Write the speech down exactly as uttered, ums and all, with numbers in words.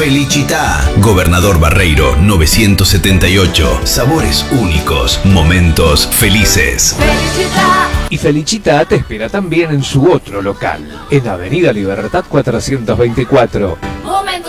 Felicità. Gobernador Barreiro novecientos setenta y ocho. Sabores únicos, momentos felices. Felicità. Y Felicità te espera también en su otro local, en Avenida Libertad cuatrocientos veinticuatro. Momentos